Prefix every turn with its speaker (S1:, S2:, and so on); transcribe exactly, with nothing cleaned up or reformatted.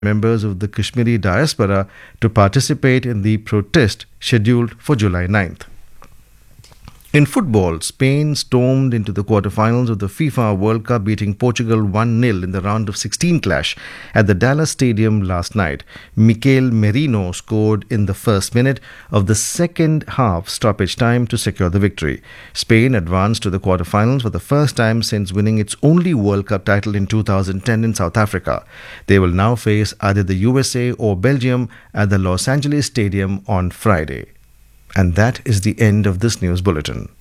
S1: members of the Kashmiri diaspora to participate in the protest scheduled for July ninth. In football, Spain stormed into the quarterfinals of the FIFA World Cup, beating Portugal one nil in the round of sixteen clash at the Dallas Stadium last night. Mikel Merino scored in the first minute of the second half stoppage time to secure the victory. Spain advanced to the quarterfinals for the first time since winning its only World Cup title in two thousand ten in South Africa. They will now face either the U S A or Belgium at the Los Angeles Stadium on Friday. And that is the end of this news bulletin.